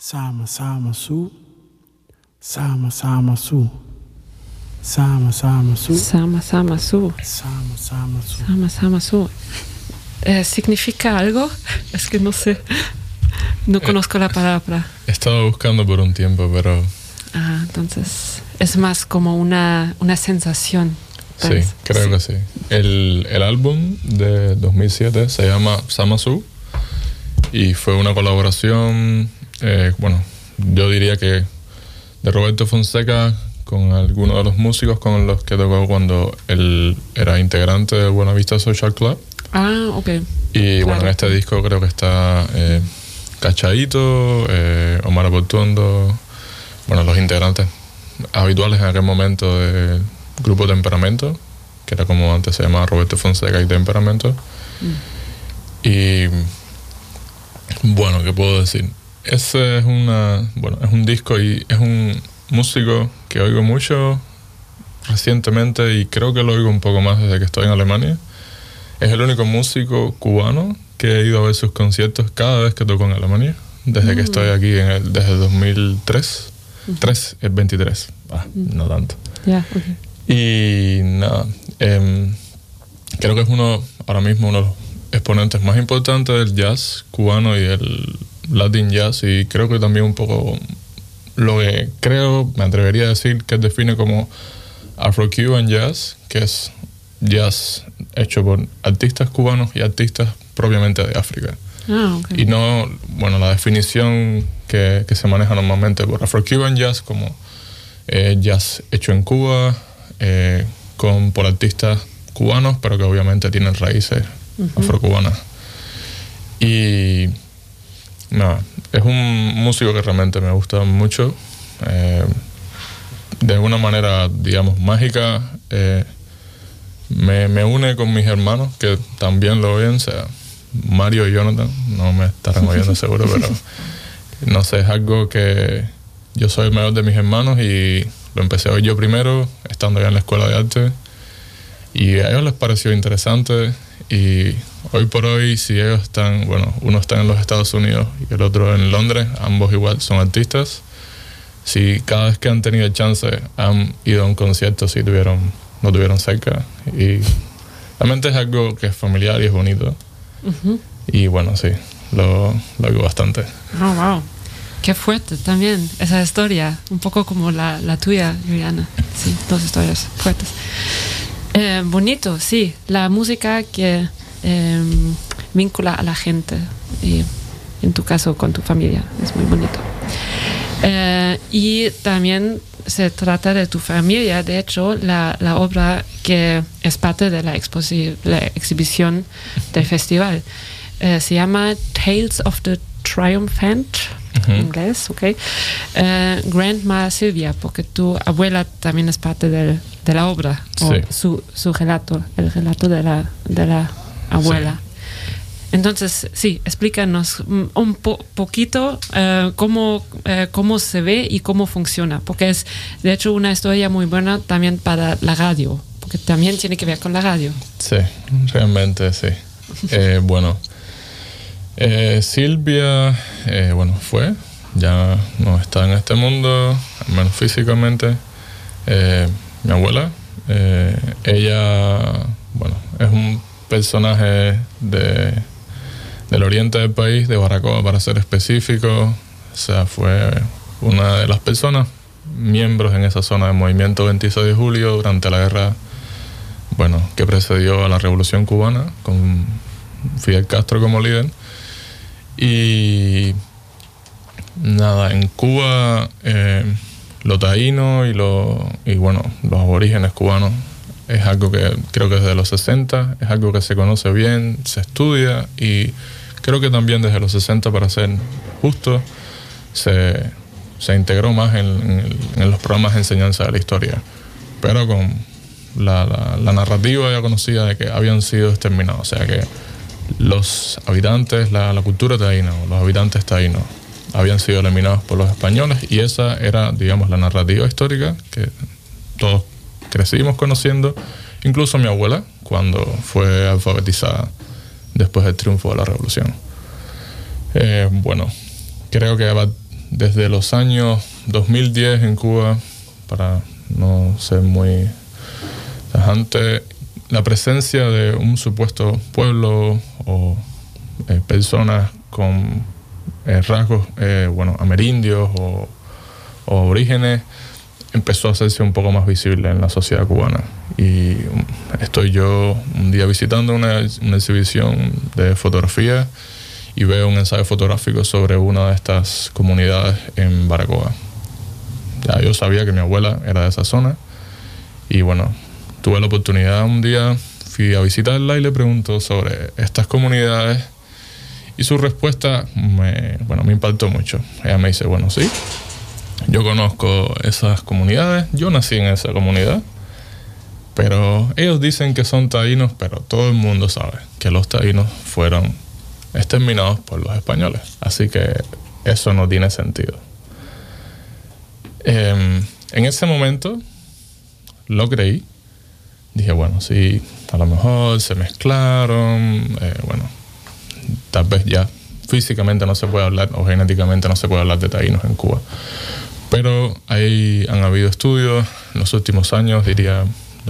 Sama sama su. Sama sama su. Sama sama su. Sama sama su. Sama sama su. Sama sama su. ¿Significa algo? Es que no sé. No conozco la palabra. He estado buscando por un tiempo, pero... Ah, entonces es más como una sensación. Sí, creo que sí. El álbum de 2007 se llama Sama Su y fue una colaboración, yo diría que de Roberto Fonseca con algunos de los músicos con los que tocó cuando él era integrante de Buenavista Social Club. Ah, ok. Y bueno, en este disco creo que está Cachadito, Omar Aportuondo, bueno, los integrantes habituales en aquel momento del Grupo Temperamento, que era como antes se llamaba Roberto Fonseca y Temperamento. Y bueno, ¿qué puedo decir? Ese es un disco y es un músico que oigo mucho recientemente y creo que lo oigo un poco más desde que estoy en Alemania. Es el único músico cubano que he ido a ver sus conciertos cada vez que toco en Alemania, desde que estoy aquí desde 2003. 23. No tanto. Yeah, okay. Y nada, creo que es ahora mismo uno de los exponentes más importantes del jazz cubano y el Latin jazz, y creo que también un poco lo que me atrevería a decir que define como Afro-Cuban jazz, que es jazz hecho por artistas cubanos y artistas propiamente de África. Okay. Y no, la definición que se maneja normalmente por Afro-Cuban jazz como jazz hecho en Cuba, por artistas cubanos, pero que obviamente tienen raíces afrocubanas. Y nada, es un músico que realmente me gusta mucho. De una manera, digamos, mágica, me une con mis hermanos, que también lo oyen, o sea, Mario y Jonathan, no me estarán oyendo seguro, pero no sé, es algo que yo soy el mayor de mis hermanos y lo empecé a oír yo primero, estando ya en la escuela de arte, y a ellos les pareció interesante. Y hoy por hoy, si ellos están, uno está en los Estados Unidos y el otro en Londres, ambos igual son artistas, si cada vez que han tenido chance han ido a un concierto, si lo tuvieron cerca, y realmente es algo que es familiar y es bonito. Y bueno, sí, lo oigo bastante. Oh, wow. Qué fuerte también esa historia, un poco como la tuya, Juliana. Sí, dos historias fuertes. Bonito, sí, la música que vincula a la gente, y en tu caso con tu familia, es muy bonito. Y también se trata de tu familia. De hecho, la obra que es parte de la exhibición del festival se llama Tales of the Triumphant, en inglés, ¿ok? Grandma Silvia, porque tu abuela también es parte de la obra, sí. O su relato, el relato de la abuela. Sí. Entonces, sí, explícanos un poquito cómo se ve y cómo funciona, porque es, de hecho, una historia muy buena también para la radio, porque también tiene que ver con la radio. Sí, realmente sí. Silvia, ya no está en este mundo, al menos físicamente. Mi abuela, ella, es un personaje del oriente del país, de Baracoa para ser específico. O sea, fue una de las personas, miembros en esa zona del movimiento 26 de julio durante la guerra, que precedió a la Revolución Cubana, con Fidel Castro como líder. Y nada, en Cuba, lo taíno y los aborígenes cubanos es algo que creo que desde los 60 es algo que se conoce bien, se estudia, y creo que también desde los 60, para ser justo, se integró más en los programas de enseñanza de la historia, pero con la narrativa ya conocida de que habían sido exterminados, o sea que los habitantes, la cultura taína, los habitantes taínos habían sido eliminados por los españoles, y esa era, digamos, la narrativa histórica que todos crecimos conociendo, incluso mi abuela, cuando fue alfabetizada después del triunfo de la revolución. Creo que desde los años 2010 en Cuba, para no ser muy tajante, la presencia de un supuesto pueblo o personas con rasgos amerindios o orígenes empezó a hacerse un poco más visible en la sociedad cubana. Y estoy yo un día visitando una exhibición de fotografía y veo un ensayo fotográfico sobre una de estas comunidades en Baracoa. Ya yo sabía que mi abuela era de esa zona y bueno, tuve la oportunidad un día, fui a visitarla y le pregunto sobre estas comunidades y su respuesta me impactó mucho. Ella me dice, bueno, sí, yo conozco esas comunidades, yo nací en esa comunidad, pero ellos dicen que son taínos, pero todo el mundo sabe que los taínos fueron exterminados por los españoles, así que eso no tiene sentido. En ese momento lo creí, dije, bueno, sí, a lo mejor se mezclaron, tal vez ya físicamente no se puede hablar o genéticamente no se puede hablar de taínos en Cuba. Pero ahí han habido estudios en los últimos años, diría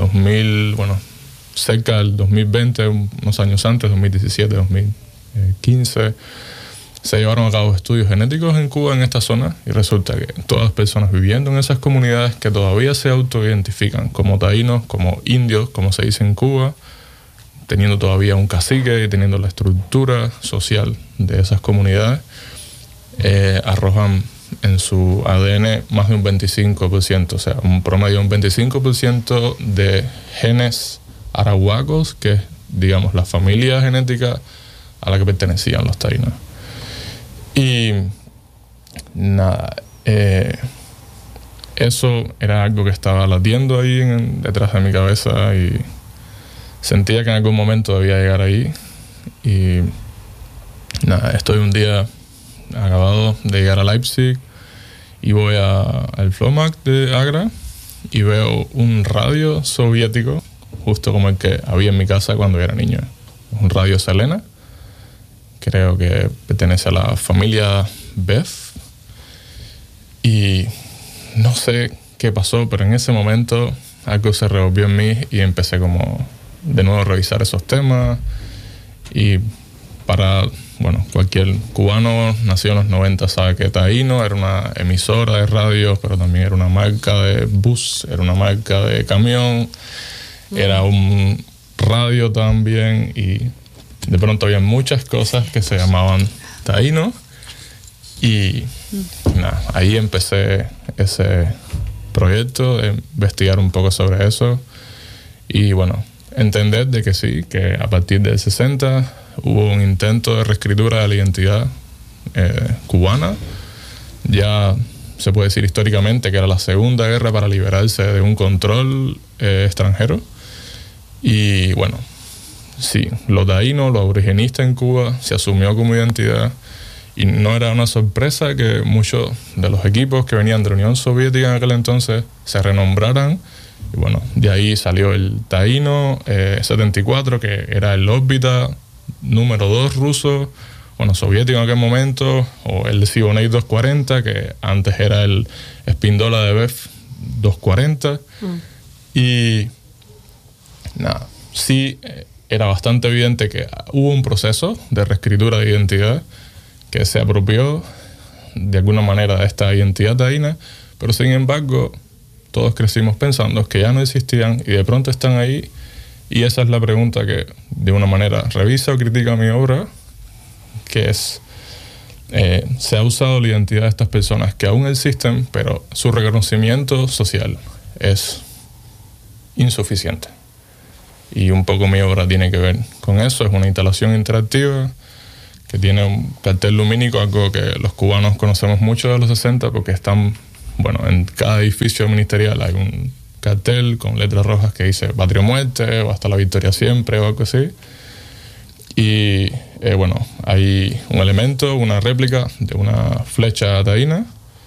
cerca del 2020, unos años antes, 2017, 2015, se llevaron a cabo estudios genéticos en Cuba, en esta zona, y resulta que todas las personas viviendo en esas comunidades que todavía se autoidentifican como taínos, como indios, como se dice en Cuba, teniendo todavía un cacique y teniendo la estructura social de esas comunidades, arrojan en su ADN más de un 25%, o sea, un promedio de un 25% de genes arahuacos, que es, digamos, la familia genética a la que pertenecían los taínos. Y nada, eso era algo que estaba latiendo ahí detrás de mi cabeza y sentía que en algún momento debía llegar ahí. Y nada, estoy un día acabado de llegar a Leipzig y voy al FLOMAC de Agra y veo un radio soviético justo como el que había en mi casa cuando era niño, un radio Selena, creo que pertenece a la familia Bev, y no sé qué pasó, pero en ese momento algo se revolvió en mí y empecé como de nuevo a revisar esos temas. Y para cualquier cubano nacido en los 90 sabe que Taíno era una emisora de radio, pero también era una marca de bus, era una marca de camión, era un radio también, y de pronto había muchas cosas que se llamaban Taíno. Y nada, ahí empecé ese proyecto de investigar un poco sobre eso y entender de que sí, que a partir del 60 hubo un intento de reescritura de la identidad cubana. Ya se puede decir históricamente que era la segunda guerra para liberarse de un control extranjero. Y sí, lo taíno, lo aboriginista en Cuba se asumió como identidad. Y no era una sorpresa que muchos de los equipos que venían de la Unión Soviética en aquel entonces se renombraran. Y de ahí salió el Taíno 74, que era el órbita número 2 ruso, soviético en aquel momento, o el Siboney 240, que antes era el Spindola de Bev 240. Y nada, sí era bastante evidente que hubo un proceso de reescritura de identidad que se apropió de alguna manera de esta identidad taína, pero sin embargo todos crecimos pensando que ya no existían y de pronto están ahí. Y esa es la pregunta que de una manera revisa o critica mi obra, que es se ha usado la identidad de estas personas que aún existen, pero su reconocimiento social es insuficiente. Y un poco mi obra tiene que ver con eso. Es una instalación interactiva que tiene un cartel lumínico, algo que los cubanos conocemos mucho de los 60 porque están, en cada edificio ministerial hay un cartel con letras rojas que dice Patria o Muerte o Hasta la Victoria Siempre o algo así. Y hay un elemento, una réplica de una flecha taína.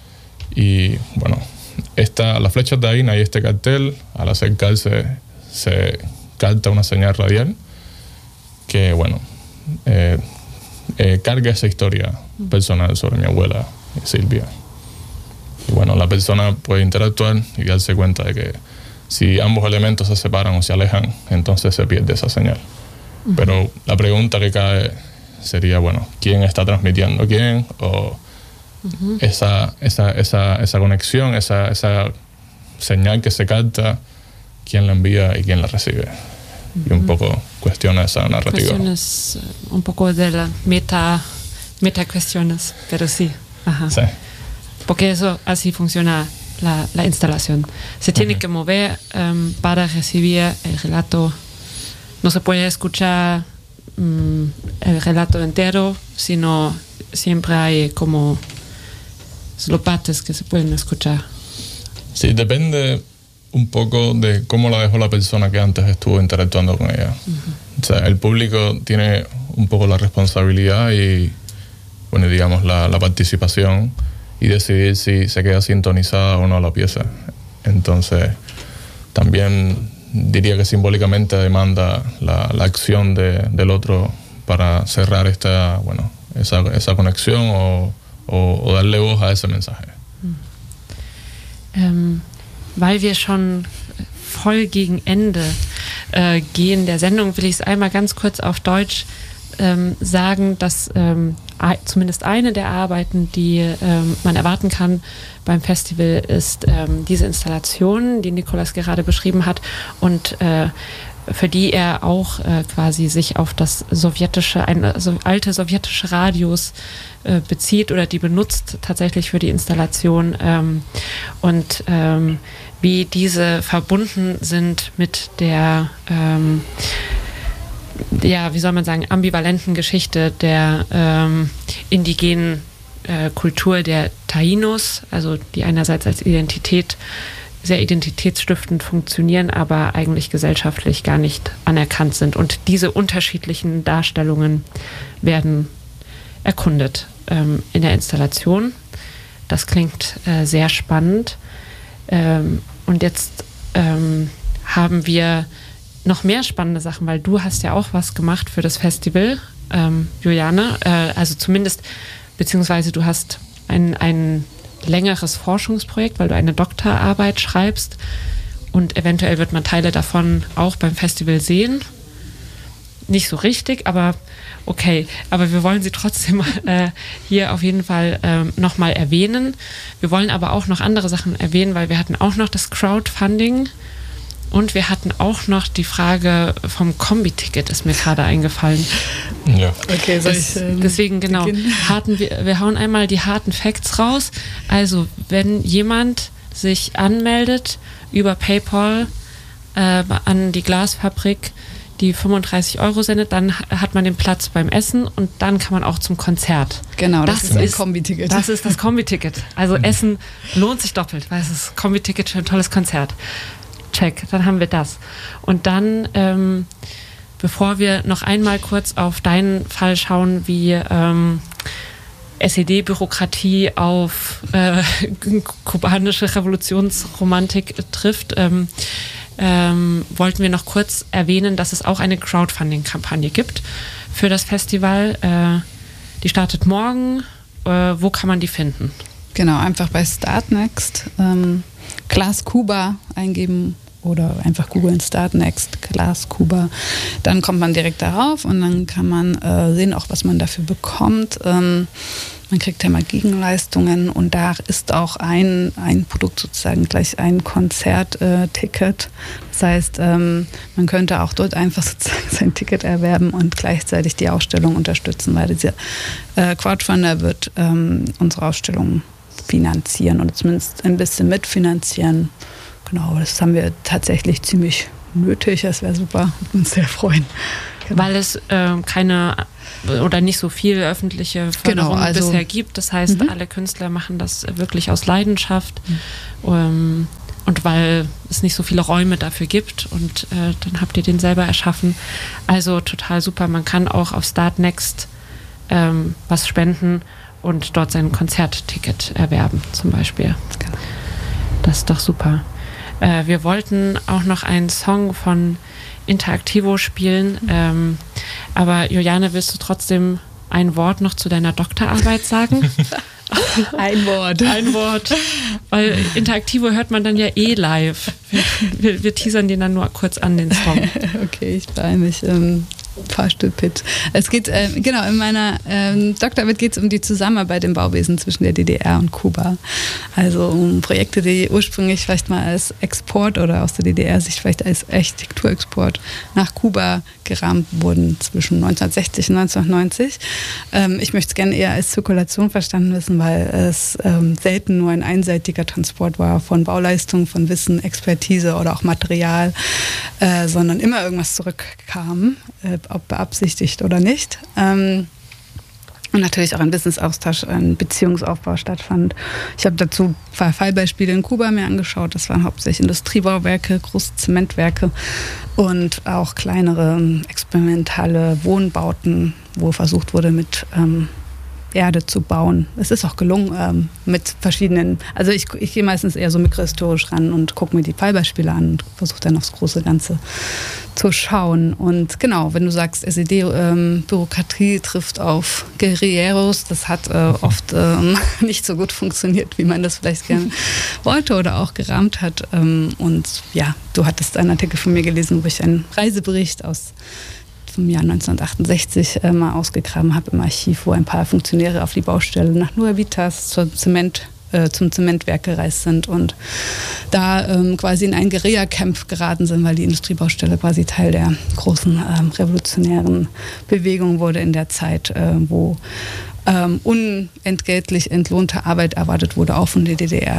Y la flecha taína y este cartel, al acercarse, se capta una señal radial que carga esa historia personal sobre mi abuela Silvia. bueno, la persona puede interactuar y darse cuenta de que si ambos elementos se separan o se alejan, entonces se pierde esa señal. Pero la pregunta que cae sería, bueno, ¿quién está transmitiendo quién? O esa conexión, esa señal que se capta, quién la envía y quién la recibe. Y un poco cuestiona esa narrativa. Cuestiones un poco de la meta cuestiones, pero sí. Ajá. Sí. Porque eso así funciona la instalación. Se tiene que mover para recibir el relato. No se puede escuchar el relato entero, sino siempre hay como solo partes que se pueden escuchar. Sí, depende un poco de cómo la dejó la persona que antes estuvo interactuando con ella. O sea, el público tiene un poco la responsabilidad y, bueno, digamos, la participación y decidir si se queda sintonizada o no la pieza. Entonces, también diría que simbólicamente demanda la acción del otro para cerrar esa conexión o darle voz a ese mensaje. Weil wir schon voll gegen Ende gehen der Sendung, will ich es einmal ganz kurz auf Deutsch sagen, dass zumindest eine der Arbeiten, die man erwarten kann beim Festival, ist diese Installation, die Nicolas gerade beschrieben hat und für die er auch quasi sich auf das alte sowjetische Radios bezieht oder die benutzt tatsächlich für die Installation und wie diese verbunden sind mit der wie soll man sagen, ambivalenten Geschichte der indigenen Kultur der Taínos, also die einerseits als Identität sehr identitätsstiftend funktionieren, aber eigentlich gesellschaftlich gar nicht anerkannt sind. Und diese unterschiedlichen Darstellungen werden erkundet in der Installation. Das klingt sehr spannend. Und jetzt haben wir noch mehr spannende Sachen, weil du hast ja auch was gemacht für das Festival, Juliane. Also zumindest, beziehungsweise du hast ein längeres Forschungsprojekt, weil du eine Doktorarbeit schreibst und eventuell wird man Teile davon auch beim Festival sehen. Nicht so richtig, aber okay. Aber wir wollen sie trotzdem hier auf jeden Fall nochmal erwähnen. Wir wollen aber auch noch andere Sachen erwähnen, weil wir hatten auch noch das Crowdfunding und wir hatten auch noch die Frage vom Kombi-Ticket, ist mir gerade eingefallen. Ja. Okay, deswegen genau. Wir hauen einmal die harten Facts raus. Also, wenn jemand sich anmeldet über PayPal an die Glasfabrik, die 35 € sendet, dann hat man den Platz beim Essen und dann kann man auch zum Konzert. Genau, das ist das Kombi-Ticket. Das ist das Kombi-Ticket. Also Essen lohnt sich doppelt, weil es ist Kombi-Ticket für ein tolles Konzert. Check, dann haben wir das. Und dann, bevor wir noch einmal kurz auf deinen Fall schauen, wie SED-Bürokratie auf kubanische Revolutionsromantik trifft, wollten wir noch kurz erwähnen, dass es auch eine Crowdfunding-Kampagne gibt für das Festival. Die startet morgen. Wo kann man die finden? Genau, einfach bei Startnext Glas Kuba eingeben oder einfach googeln Startnext Glas Kuba. Dann kommt man direkt darauf und dann kann man sehen, auch was man dafür bekommt. Man kriegt ja mal Gegenleistungen und da ist auch ein Produkt sozusagen gleich ein Konzertticket. Das heißt, man könnte auch dort einfach sozusagen sein Ticket erwerben und gleichzeitig die Ausstellung unterstützen, weil dieser Crowdfunder wird unsere Ausstellung finanzieren oder zumindest ein bisschen mitfinanzieren. Genau, das haben wir tatsächlich ziemlich nötig. Das wäre super, würde uns sehr freuen. Genau. Weil es keine oder nicht so viel öffentliche Förderung bisher gibt. Das heißt, alle Künstler machen das wirklich aus Leidenschaft und weil es nicht so viele Räume dafür gibt und dann habt ihr den selber erschaffen. Also total super. Man kann auch auf Startnext was spenden und dort sein Konzertticket erwerben zum Beispiel. Genau. Das ist doch super. Wir wollten auch noch einen Song von Interaktivo spielen, aber Juliane, willst du trotzdem ein Wort noch zu deiner Doktorarbeit sagen? Ein Wort. Ein Wort. Weil Interaktivo hört man dann ja live. Wir teasern den dann nur kurz an, den Song. Okay, ich beeile mich. Fahrstuhl-Pitch. Es geht, genau, in meiner Doktorarbeit geht es um die Zusammenarbeit im Bauwesen zwischen der DDR und Kuba. Also um Projekte, die ursprünglich vielleicht mal als Export oder aus der DDR-Sicht vielleicht als Architekturexport nach Kuba gerahmt wurden zwischen 1960 und 1990. Ich möchte es gerne eher als Zirkulation verstanden wissen, weil es selten nur ein einseitiger Transport war von Bauleistung, von Wissen, Expertise oder auch Material, sondern immer irgendwas zurückkam, ob beabsichtigt oder nicht. Und natürlich auch ein Wissensaustausch, ein Beziehungsaufbau stattfand. Ich habe dazu Fallbeispiele in Kuba mir angeschaut. Das waren hauptsächlich Industriebauwerke, große Zementwerke und auch kleinere experimentale Wohnbauten, wo versucht wurde, mit Erde zu bauen. Es ist auch gelungen mit verschiedenen, also ich gehe meistens eher so mikrohistorisch ran und gucke mir die Fallbeispiele an und versuche dann aufs große Ganze zu schauen. Und genau, wenn du sagst, SED-Bürokratie trifft auf Guerilleros, das hat oft nicht so gut funktioniert, wie man das vielleicht gerne wollte oder auch gerahmt hat. Und ja, du hattest einen Artikel von mir gelesen, wo ich einen Reisebericht vom Jahr 1968 mal ausgegraben habe im Archiv, wo ein paar Funktionäre auf die Baustelle nach Nuevitas zum Zementwerk gereist sind und da quasi in ein Guerilla-Camp geraten sind, weil die Industriebaustelle quasi Teil der großen revolutionären Bewegung wurde in der Zeit, wo unentgeltlich entlohnte Arbeit erwartet wurde, auch von den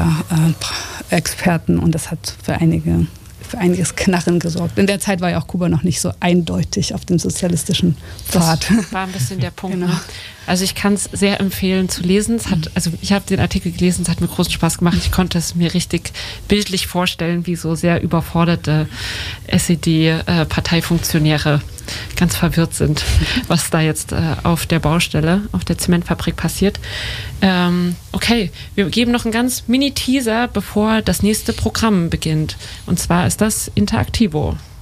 DDR-Experten, und das hat für einiges Knarren gesorgt. In der Zeit war ja auch Kuba noch nicht so eindeutig auf dem sozialistischen Pfad. Das war ein bisschen der Punkt. Genau. Ne? Also ich kann es sehr empfehlen zu lesen. Ich habe den Artikel gelesen, es hat mir großen Spaß gemacht. Ich konnte es mir richtig bildlich vorstellen, wie so sehr überforderte SED-Parteifunktionäre ganz verwirrt sind, was da jetzt auf der Baustelle, auf der Zementfabrik passiert. Okay, wir geben noch einen ganz Mini-Teaser, bevor das nächste Programm beginnt. Und zwar ist das Interaktivo.